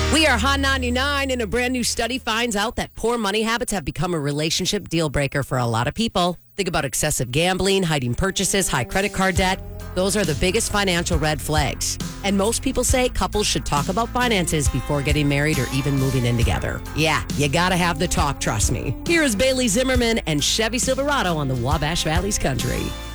We are Hot 99, and a brand new study finds out that poor money habits have become a relationship deal breaker for a lot of people. Think about excessive gambling, hiding purchases, high credit card debt. Those are the biggest financial red flags. And most people say couples should talk about finances before getting married or even moving in together. Yeah, you gotta have the talk, trust me. Here is Bailey Zimmerman and Chevy Silverado on the Wabash Valley's Country.